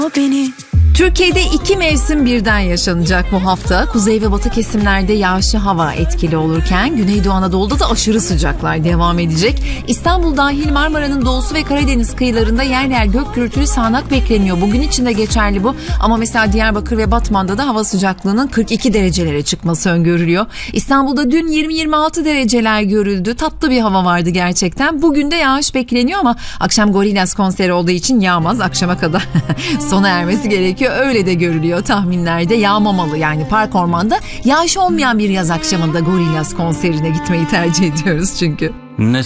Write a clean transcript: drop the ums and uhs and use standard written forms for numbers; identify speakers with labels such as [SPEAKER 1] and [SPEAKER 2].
[SPEAKER 1] beni.
[SPEAKER 2] Türkiye'de 2 mevsim birden yaşanacak bu hafta. Kuzey ve batı kesimlerde yağışlı hava etkili olurken Güneydoğu Anadolu'da da aşırı sıcaklar devam edecek. İstanbul dahil Marmara'nın doğusu ve Karadeniz kıyılarında yer yer gök gürültülü sağanak bekleniyor. Bugün için de geçerli bu. Ama mesela Diyarbakır ve Batman'da da hava sıcaklığının 42 derecelere çıkması öngörülüyor. İstanbul'da dün 20-26 dereceler görüldü. Tatlı bir hava vardı gerçekten. Bugün de yağış bekleniyor ama akşam Gorillaz konseri olduğu için yağmaz. Akşama kadar sona ermesi gerekiyor. Öyle de görülüyor tahminlerde. Yağmamalı yani, park ormanda yağış olmayan bir yaz akşamında Gorillaz konserine gitmeyi tercih ediyoruz çünkü.